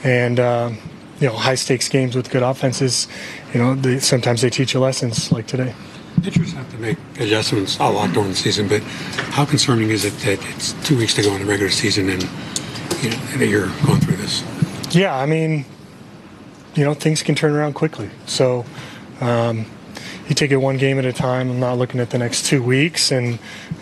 And, high stakes games with good offenses, sometimes they teach you lessons like today. Pitchers have to make adjustments a lot during the season, but how concerning is it that it's 2 weeks to go in the regular season and that you're going through this? Yeah, I mean, things can turn around quickly. So you take it one game at a time. I'm not looking at the next 2 weeks. And,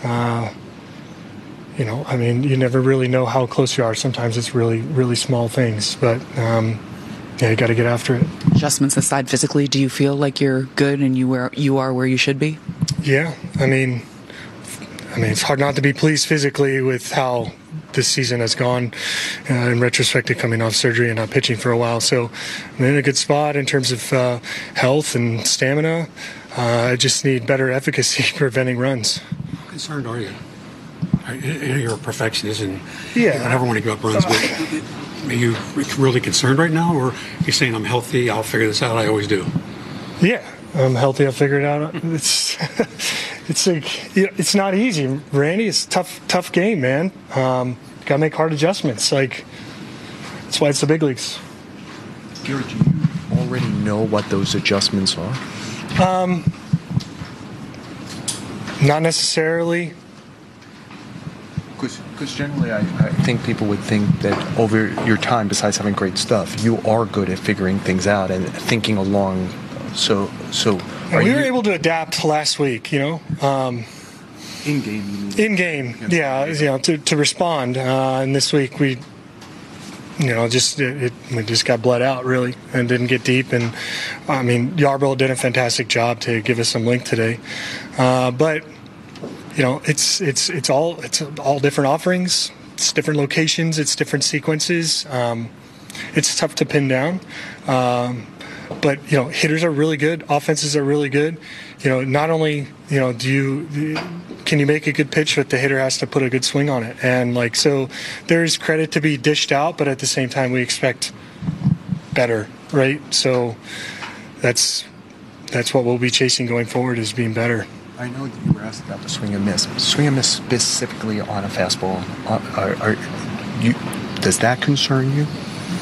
you never really know how close you are. Sometimes it's really, really small things. But, you got to get after it. Adjustments aside, physically, do you feel like you're good and you are where you should be? Yeah, I mean, it's hard not to be pleased physically with how this season has gone in retrospect to coming off surgery and not pitching for a while. So I'm in a good spot in terms of health and stamina. I just need better efficacy preventing runs. How concerned are you? You're a perfectionist and you never want to give up runs, but are you really concerned right now, or are you saying I'm healthy, I'll figure this out, I always do? Yeah, I'm healthy, I'll figure it out. It's not easy, Randy. It's a tough game, man. Got to make hard adjustments. That's why it's the big leagues. Garrett, do you already know what those adjustments are? Not necessarily. Because generally I think people would think that over your time, besides having great stuff, you are good at figuring things out and thinking along. So we were able to adapt last week, in game, you mean? In game, yeah, to respond. And this week we just got bled out really and didn't get deep. And I mean, Yarbrough did a fantastic job to give us some length today, but. It's all different offerings. It's different locations. It's different sequences. It's tough to pin down. But hitters are really good. Offenses are really good. Not only can you make a good pitch, but the hitter has to put a good swing on it. And so there's credit to be dished out, but at the same time we expect better, right? So that's what we'll be chasing going forward, is being better. I know that you were asked about the swing and miss. Swing and miss specifically on a fastball. Does that concern you?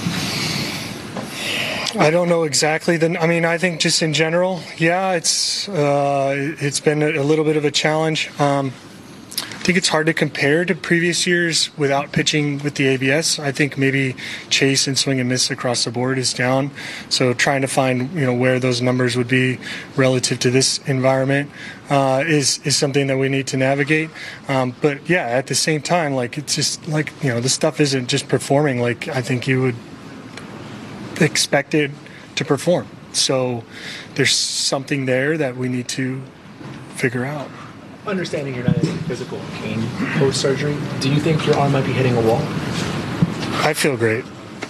I don't know exactly. I think just in general, yeah, it's been a little bit of a challenge. I think it's hard to compare to previous years without pitching with the ABS. I think maybe chase and swing and miss across the board is down. So trying to find where those numbers would be relative to this environment is something that we need to navigate. But yeah, at the same time, it's just this stuff isn't just performing like I think you would expect it to perform. So there's something there that we need to figure out. Understanding you're not in physical pain post-surgery, do you think your arm might be hitting a wall? I feel great.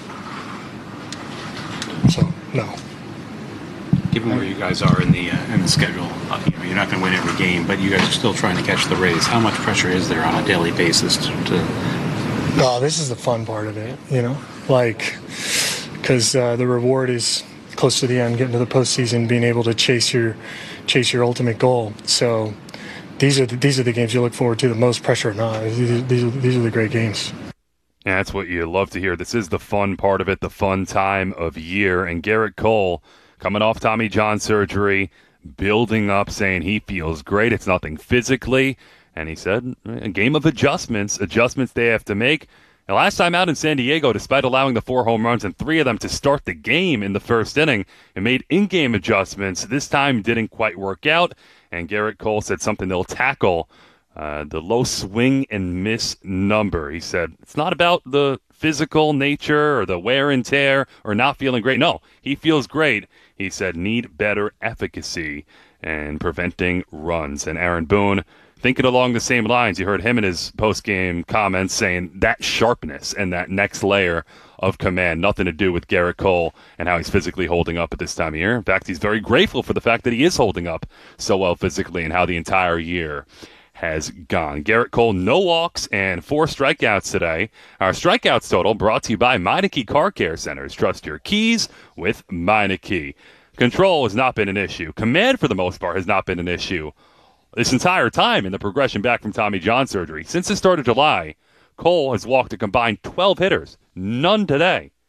So, no. Given where you guys are in the schedule, you're not going to win every game, but you guys are still trying to catch the Rays. How much pressure is there on a daily basis to... Oh, this is the fun part of it, because the reward is close to the end, getting to the postseason, being able to chase your ultimate goal. So these are the games you look forward to the most. Pressure or not, these are the great games. Yeah, that's what you love to hear. This is the fun part of it, the fun time of year. And Gerrit Cole, coming off Tommy John surgery, building up, saying he feels great. It's nothing physically. And he said, a game of adjustments they have to make. The last time out in San Diego, despite allowing the 4 home runs and 3 of them to start the game in the first inning, it made in-game adjustments. This time didn't quite work out. And Gerrit Cole said something they'll tackle. The low swing and miss number. He said, it's not about the physical nature or the wear and tear or not feeling great. No, he feels great. He said, need better efficacy and preventing runs. And Aaron Boone, thinking along the same lines, you heard him in his post-game comments saying that sharpness and that next layer of command, nothing to do with Gerrit Cole and how he's physically holding up at this time of year. In fact, he's very grateful for the fact that he is holding up so well physically and how the entire year has gone. Gerrit Cole, no walks and 4 strikeouts today. Our strikeouts total brought to you by Meineke Car Care Centers. Trust your keys with Meineke. Control has not been an issue. Command, for the most part, has not been an issue this entire time in the progression back from Tommy John surgery. Since the start of July, Cole has walked a combined 12 hitters. None today.